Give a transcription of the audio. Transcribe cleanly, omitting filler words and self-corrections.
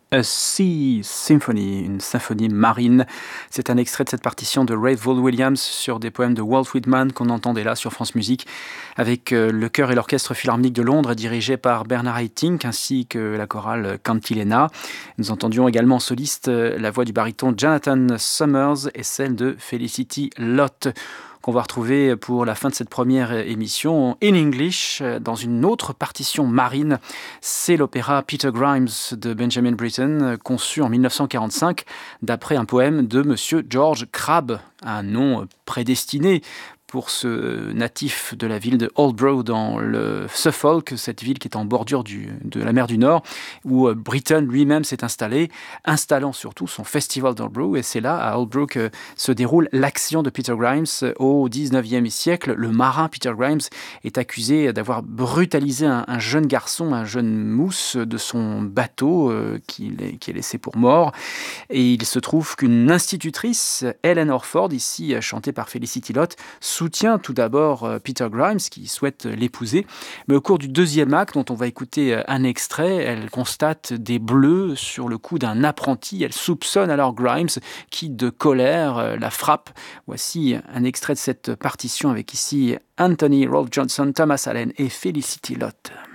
A Sea Symphony, une symphonie marine. C'est un extrait de cette partition de Rayful Williams sur des poèmes de Walt Whitman qu'on entendait là sur France Musique, avec le chœur et l'orchestre philharmonique de Londres dirigé par Bernard Haitink ainsi que la chorale Cantilena. Nous entendions également en soliste la voix du baryton Jonathan Summers et celle de Felicity Lott, qu'on va retrouver pour la fin de cette première émission in English dans une autre partition marine. C'est l'opéra Peter Grimes de Benjamin Britten, conçu en 1945 d'après un poème de Monsieur George Crabbe, un nom prédestiné pour ce natif de la ville de Aldbrough dans le Suffolk, cette ville qui est en bordure de la mer du Nord, où Britten lui-même s'est installé, installant surtout son festival d'Aldbrough. Et c'est là, à Aldbrough, que se déroule l'action de Peter Grimes. Au XIXe siècle, le marin Peter Grimes est accusé d'avoir brutalisé un jeune garçon, un jeune mousse de son bateau qui est laissé pour mort. Et il se trouve qu'une institutrice, Helen Orford, ici chantée par Felicity Lott, soutient tout d'abord Peter Grimes, qui souhaite l'épouser. Mais au cours du deuxième acte, dont on va écouter un extrait, elle constate des bleus sur le cou d'un apprenti. Elle soupçonne alors Grimes, qui, de colère, la frappe. Voici un extrait de cette partition avec ici Anthony Rolfe Johnson, Thomas Allen et Felicity Lott.